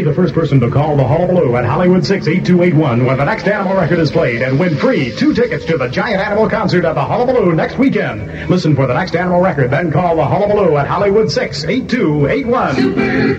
the first person to call the Hullabaloo at Hollywood 68281 when the next animal record is played and win free 2 tickets to the Giant Animal Concert at the Hullabaloo next weekend. Listen for the next animal record, then call the Hullabaloo at Hollywood 68281.